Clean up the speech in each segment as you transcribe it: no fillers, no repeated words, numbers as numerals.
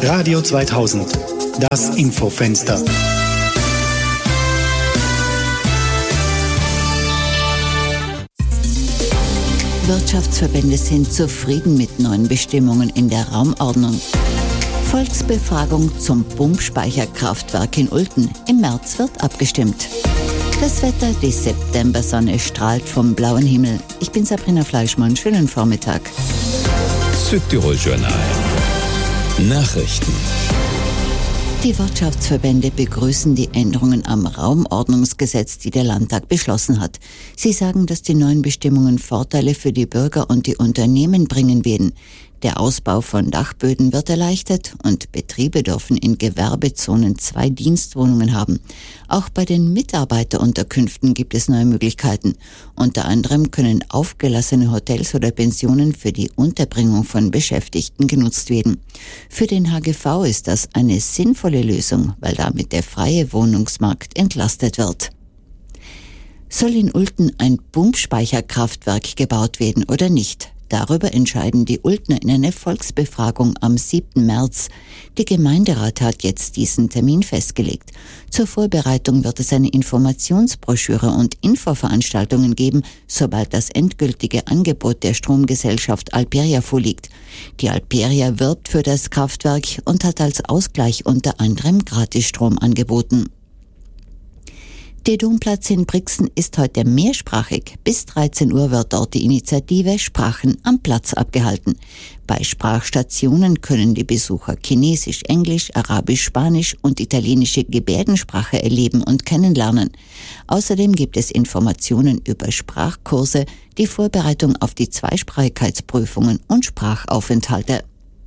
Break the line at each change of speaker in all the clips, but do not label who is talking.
Radio 2000, das Infofenster.
Wirtschaftsverbände sind zufrieden mit neuen Bestimmungen in der Raumordnung. Volksbefragung zum Pumpspeicherkraftwerk in Ulten. Im März wird abgestimmt. Das Wetter, die Septembersonne strahlt vom blauen Himmel. Ich bin Sabrina Fleischmann. Schönen Vormittag.
Südtirol-Journal. Nachrichten.
Die Wirtschaftsverbände begrüßen die Änderungen am Raumordnungsgesetz, die der Landtag beschlossen hat. Sie sagen, dass die neuen Bestimmungen Vorteile für die Bürger und die Unternehmen bringen werden. Der Ausbau von Dachböden wird erleichtert und Betriebe dürfen in Gewerbezonen 2 Dienstwohnungen haben. Auch bei den Mitarbeiterunterkünften gibt es neue Möglichkeiten. Unter anderem können aufgelassene Hotels oder Pensionen für die Unterbringung von Beschäftigten genutzt werden. Für den HGV ist das eine sinnvolle Lösung, weil damit der freie Wohnungsmarkt entlastet wird. Soll in Ulten ein Pumpspeicherkraftwerk gebaut werden oder nicht? Darüber entscheiden die Ultner in einer Volksbefragung am 7. März. Der Gemeinderat hat jetzt diesen Termin festgelegt. Zur Vorbereitung wird es eine Informationsbroschüre und Infoveranstaltungen geben, sobald das endgültige Angebot der Stromgesellschaft Alperia vorliegt. Die Alperia wirbt für das Kraftwerk und hat als Ausgleich unter anderem Gratisstrom angeboten. Der Domplatz in Brixen ist heute mehrsprachig. Bis 13 Uhr wird dort die Initiative Sprachen am Platz abgehalten. Bei Sprachstationen können die Besucher Chinesisch, Englisch, Arabisch, Spanisch und italienische Gebärdensprache erleben und kennenlernen. Außerdem gibt es Informationen über Sprachkurse, die Vorbereitung auf die Zweisprachigkeitsprüfungen und Sprachaufenthalte.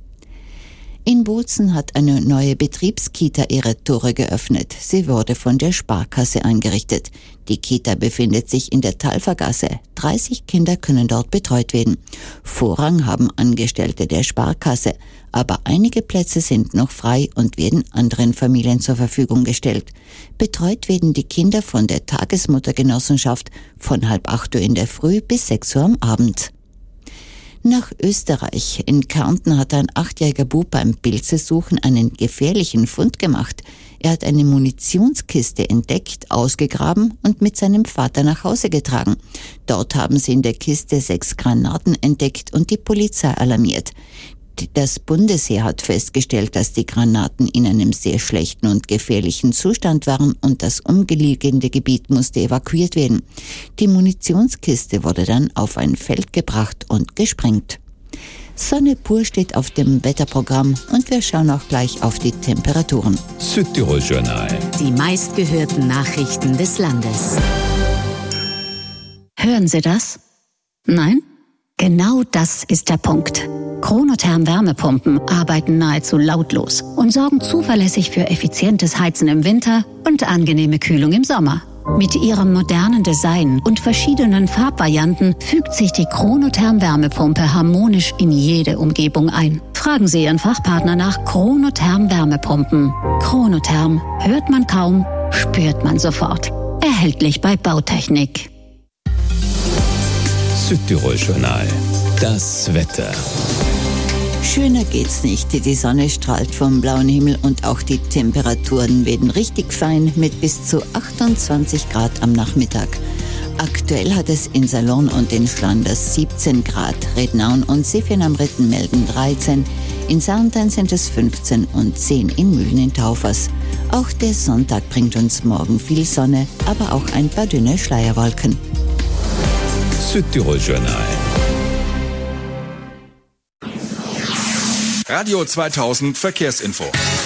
In Bozen hat eine neue Betriebskita ihre Tore geöffnet. Sie wurde von der Sparkasse eingerichtet. Die Kita befindet sich in der Talfergasse. 30 Kinder können dort betreut werden. Vorrang haben Angestellte der Sparkasse, aber einige Plätze sind noch frei und werden anderen Familien zur Verfügung gestellt. Betreut werden die Kinder von der Tagesmuttergenossenschaft von 7:30 Uhr in der Früh bis 6 Uhr am Abend. Nach Österreich. In Kärnten hat ein 8-jähriger Bub beim Pilzesuchen einen gefährlichen Fund gemacht. Er hat eine Munitionskiste entdeckt, ausgegraben und mit seinem Vater nach Hause getragen. Dort haben sie in der Kiste 6 Granaten entdeckt und die Polizei alarmiert. Das Bundesheer hat festgestellt, dass die Granaten in einem sehr schlechten und gefährlichen Zustand waren und das umliegende Gebiet musste evakuiert werden. Die Munitionskiste wurde dann auf ein Feld gebracht und gesprengt. Sonne pur steht auf dem Wetterprogramm und wir schauen auch gleich auf die Temperaturen.
Südtirol-Journal.
Die meistgehörten Nachrichten des Landes. Hören Sie das? Nein? Genau das ist der Punkt. Chronotherm Wärmepumpen arbeiten nahezu lautlos und sorgen zuverlässig für effizientes Heizen im Winter und angenehme Kühlung im Sommer. Mit ihrem modernen Design und verschiedenen Farbvarianten fügt sich die Chronotherm Wärmepumpe harmonisch in jede Umgebung ein. Fragen Sie Ihren Fachpartner nach Chronotherm Wärmepumpen. Chronotherm hört man kaum, spürt man sofort. Erhältlich bei Bautechnik.
Südtirol-Journal. Das Wetter.
Schöner geht's nicht. Die Sonne strahlt vom blauen Himmel und auch die Temperaturen werden richtig fein mit bis zu 28 Grad am Nachmittag. Aktuell hat es in Salon und in Schlanders 17 Grad. Rednaun und Sefien am Ritten melden 13. In Sarnstein sind es 15 und 10 in Mühlen in Taufers. Auch der Sonntag bringt uns morgen viel Sonne, aber auch ein paar dünne Schleierwolken.
Südtirol-Journal.
Radio 2000 Verkehrsinfo.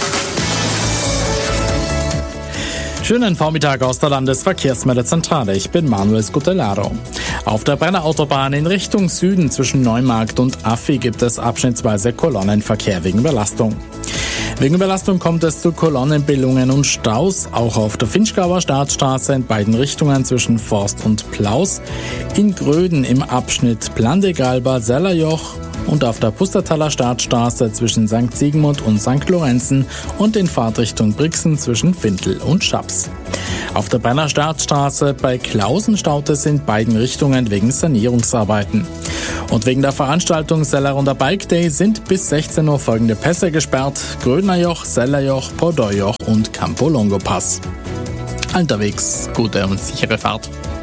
Schönen Vormittag aus der Landesverkehrsmeldezentrale. Ich bin Manuel Scutellaro. Auf der Brenner Autobahn in Richtung Süden zwischen Neumarkt und Affi gibt es abschnittsweise Kolonnenverkehr wegen Belastung. Wegen Belastung kommt es zu Kolonnenbildungen und Staus, auch auf der Finchgauer Startstraße in beiden Richtungen zwischen Forst und Plaus, in Gröden im Abschnitt Plandegalba-Sellerjoch und auf der Pustertaler Startstraße zwischen St. Sigmund und St. Lorenzen und in Fahrtrichtung Brixen zwischen Findel und Schaps. Auf der Brenner Startstraße bei Klausen staut es in beiden Richtungen wegen Sanierungsarbeiten. Und wegen der Veranstaltung Sellerunder Bike Day sind bis 16 Uhr folgende Pässe gesperrt: Grödnerjoch, Sellerjoch, Podoljoch und Campolongo Pass. Unterwegs gute und sichere Fahrt.